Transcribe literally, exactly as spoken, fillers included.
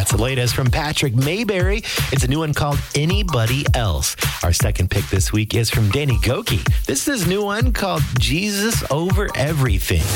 That's the latest from Patrick Mayberry. It's a new one called Anybody Else. Our second pick this week is from Danny Gokey. This is his new one called Jesus Over Everything.